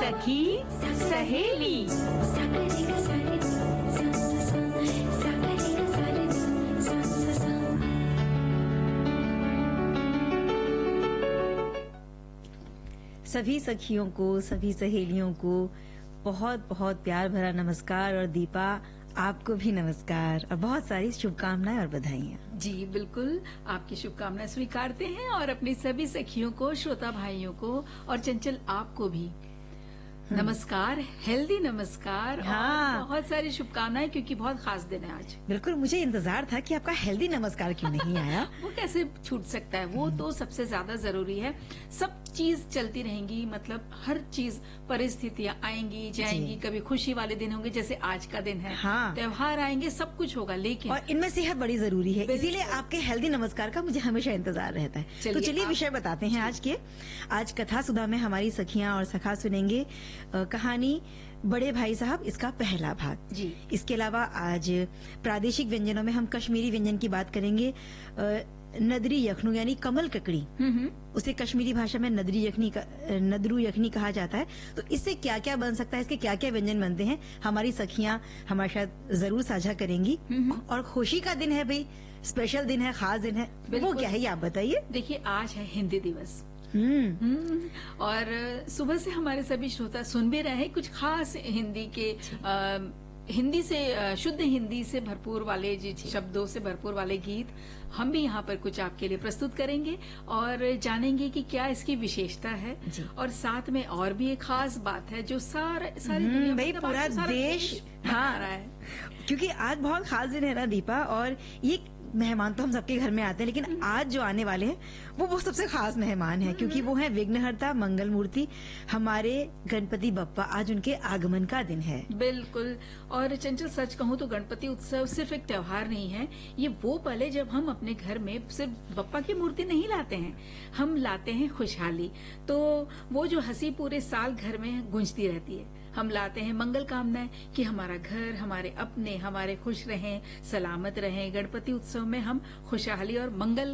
सखी सहेली। सभी सखियों को, सभी सहेलियों को बहुत बहुत प्यार भरा नमस्कार। और दीपा, आपको भी नमस्कार और बहुत सारी शुभकामनाएं और बधाइयां। जी बिल्कुल, आपकी शुभकामनाएं स्वीकारते हैं और अपनी सभी सखियों को, श्रोता भाइयों को और चंचल आपको भी नमस्कार, हेल्दी नमस्कार। हाँ। और बहुत सारी शुभकामनाएं क्योंकि बहुत खास दिन है आज। बिल्कुल, मुझे इंतजार था कि आपका हेल्दी नमस्कार क्यों नहीं आया। वो कैसे छूट सकता है, वो तो सबसे ज्यादा जरूरी है। सब चीज चलती रहेंगी, मतलब हर चीज, परिस्थितियां आएंगी जाएंगी, कभी खुशी वाले दिन होंगे जैसे आज का दिन है, हाँ। त्योहार आएंगे, सब कुछ होगा, लेकिन और इनमें सेहत बड़ी जरूरी है, इसीलिए आपके हेल्दी नमस्कार का मुझे हमेशा इंतजार रहता है। तो चलिए विषय बताते हैं आज के। आज कथा सुधा में हमारी सखियां और सखा सुनेंगे कहानी बड़े भाई साहब, इसका पहला भाग। जी। इसके अलावा आज प्रादेशिक व्यंजनों में हम कश्मीरी व्यंजन की बात करेंगे। नदरी यखनू यानी कमल ककड़ी, उसे कश्मीरी भाषा में नदरू यखनी कहा जाता है। तो इससे क्या क्या बन सकता है, इसके क्या क्या व्यंजन बनते हैं, हमारी सखियां हमारे साथ जरूर साझा करेंगी। और खुशी का दिन है भाई, स्पेशल दिन है, खास दिन है, वो क्या है ये आप बताइए। देखिए, आज है हिंदी दिवस। और सुबह से हमारे सभी श्रोता सुन भी रहे हैं कुछ खास हिंदी के हिंदी से शुद्ध हिंदी से भरपूर वाले शब्दों से भरपूर वाले गीत हम भी यहाँ पर कुछ आपके लिए प्रस्तुत करेंगे और जानेंगे कि क्या इसकी विशेषता है। और साथ में और भी एक खास बात है जो सारी दुनिया, भाई पूरा देश हाँ रहा है, क्योंकि आज बहुत खास दिन है ना दीपा। और ये मेहमान तो हम सबके घर में आते हैं, लेकिन आज जो आने वाले हैं वो सबसे खास मेहमान हैं, क्योंकि वो हैं विघ्नहर्ता मंगल मूर्ति हमारे गणपति बप्पा। आज उनके आगमन का दिन है। बिल्कुल। और चंचल, सच कहूँ तो गणपति उत्सव सिर्फ एक त्योहार नहीं है, ये वो पल है जब हम अपने घर में सिर्फ बप्पा की मूर्ति नहीं लाते हैं, हम लाते हैं खुशहाली। तो वो जो हंसी पूरे साल घर में गूंजती रहती है, हम लाते हैं मंगल कामनाएं कि हमारा घर, हमारे अपने, हमारे खुश रहें, सलामत रहें। गणपति उत्सव में हम खुशहाली और मंगल